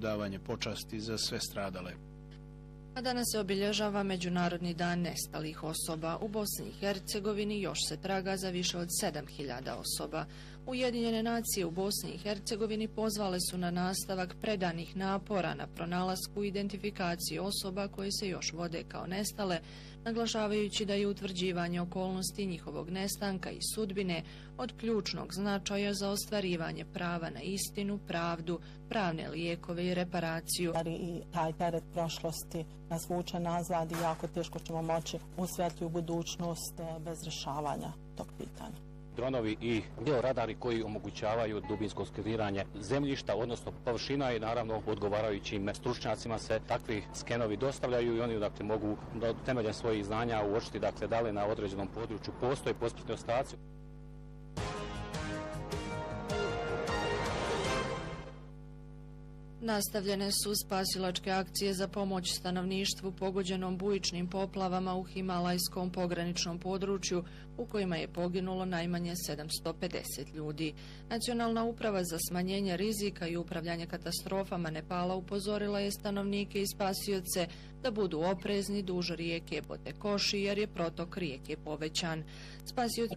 odavanje počasti za sve stradale. A danas se obilježava Međunarodni dan nestalih osoba. U Bosni i Hercegovini još se traga za više od 7.000 osoba. Ujedinjene nacije u Bosni i Hercegovini pozvale su na nastavak predanih napora na pronalasku i identifikaciji osoba koje se još vode kao nestale, naglašavajući da je utvrđivanje okolnosti njihovog nestanka i sudbine od ključnog značaja za ostvarivanje prava na istinu, pravdu, pravne lijekove i reparaciju. I taj teret prošlosti nas vuče nazad i jako teško ćemo moći usvjetiti u budućnost bez rješavanja tog pitanja. Dronovi i georadari koji omogućavaju dubinsko skeniranje zemljišta, odnosno površina, i naravno odgovarajućim stručnjacima se takvi skenovi dostavljaju i oni mogu temeljem svojih znanja uočiti da li na određenom području postoje posmrtni ostaci. Nastavljene su spasilačke akcije za pomoć stanovništvu pogođenom bujičnim poplavama u Himalajskom pograničnom području u kojima je poginulo najmanje 750 ljudi. Nacionalna uprava za smanjenje rizika i upravljanje katastrofama Nepala upozorila je stanovnike i spasioce da budu oprezni duž rijeke Botekoši jer je protok rijeke povećan. Spasioci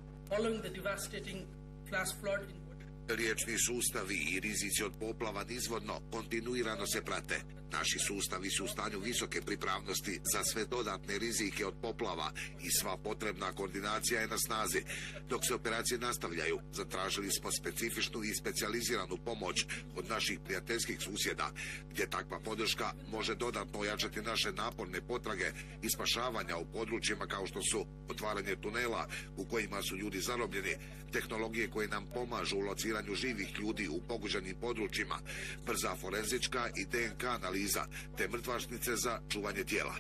Riječni sustavi i rizici od poplava nizvodno kontinuirano se prate. Naši sustavi su u stanju visoke pripravnosti za sve dodatne rizike od poplava i sva potrebna koordinacija je na snazi. Dok se operacije nastavljaju, zatražili smo specifičnu i specijaliziranu pomoć od naših prijateljskih susjeda, gdje takva podrška može dodatno ojačati naše naporne potrage i spašavanja u područjima kao što su otvaranje tunela u kojima su ljudi zarobljeni, tehnologije koje nam pomažu u lociranju živih ljudi u pogođenim područjima, brza forenzička i DNK analiza, te mrtvačnice za čuvanje tijela.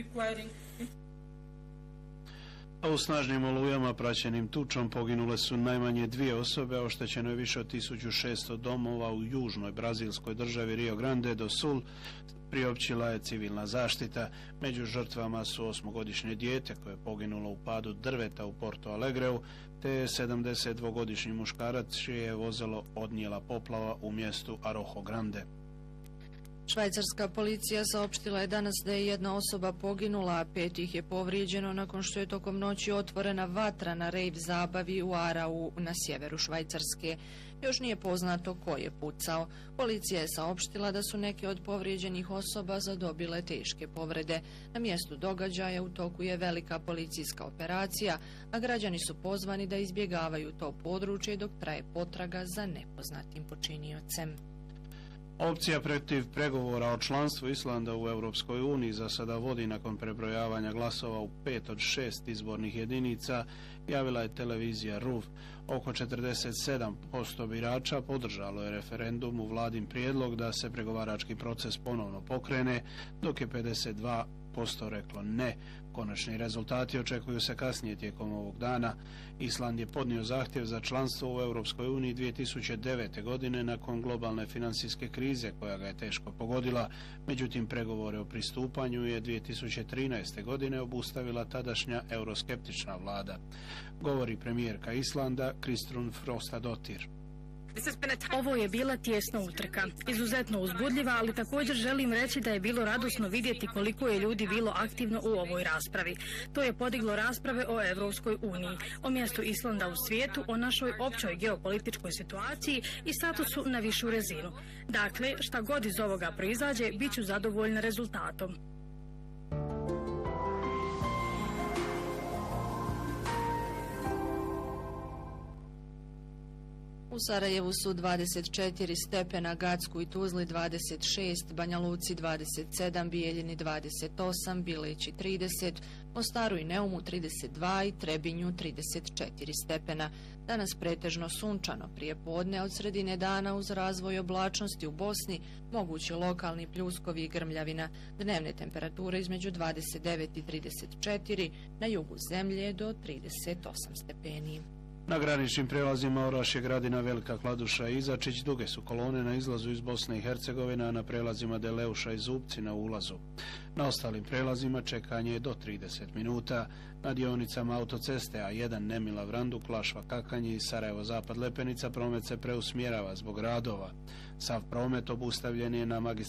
A u snažnim olujama praćenim tučom poginule su najmanje 2 osobe, a oštećeno je više od 1600 domova u južnoj brazilskoj državi Rio Grande do Sul, priopćila je civilna zaštita. Među žrtvama su 8-godišnje dijete koje je poginulo u padu drveta u Porto Alegreu, te 72-godišnji muškarac čije je vozilo odnijela poplava u mjestu Arrojo Grande. Švajcarska policija saopštila je danas da je 1 osoba poginula, a 5 ih je povrijeđeno nakon što je tokom noći otvorena vatra na rejv zabavi u Arau na sjeveru Švajcarske. Još nije poznato ko je pucao. Policija je saopštila da su neke od povrijeđenih osoba zadobile teške povrede. Na mjestu događaja u toku je velika policijska operacija, a građani su pozvani da izbjegavaju to područje dok traje potraga za nepoznatim počiniocem. Opcija protiv pregovora o članstvu Islanda u Europskoj uniji za sada vodi nakon prebrojavanja glasova u 5 od 6 izbornih jedinica, javila je televizija RUV. Oko 47% birača podržalo je referendum u vladin prijedlog da se pregovarački proces ponovno pokrene, dok je 52% reklo ne. Konačni rezultati očekuju se kasnije tijekom ovog dana. Island je podnio zahtjev za članstvo u Europskoj uniji 2009. godine nakon globalne financijske krize koja ga je teško pogodila. Međutim, pregovore o pristupanju je 2013. godine obustavila tadašnja euroskeptična vlada. Govori premijerka Islanda Kristrún Frostadóttir. Ovo je bila tijesna utrka, izuzetno uzbudljiva, ali također želim reći da je bilo radosno vidjeti koliko je ljudi bilo aktivno u ovoj raspravi. To je podiglo rasprave o Europskoj uniji, o mjestu Islanda u svijetu, o našoj općoj geopolitičkoj situaciji i statusu na višu razinu. Dakle, šta god iz ovoga proizađe, bit ću zadovoljna rezultatom. U Sarajevu su 24 stepena, Gacku i Tuzli 26, Banja Luci 27, Bijeljini 28, Bileći 30, Mostaru i Neumu 32 i Trebinju 34 stepena. Danas pretežno sunčano, prije podne od sredine dana uz razvoj oblačnosti u Bosni, mogući lokalni pljuskovi i grmljavina, dnevne temperature između 29 i 34, na jugu zemlje do 38 stepeni. Na graničnim prelazima Orašje, Gradina, Velika Kladuša i Izačić duge su kolone na izlazu iz Bosne i Hercegovine, a na prelazima Deleuša i Zupci na ulazu. Na ostalim prelazima čekanje je do 30 minuta. Na dionicama autoceste A1 Nemila Vranduk, Klašva Kakanje i Sarajevo Zapad Lepenica promet se preusmjerava zbog radova. Sav promet obustavljen je na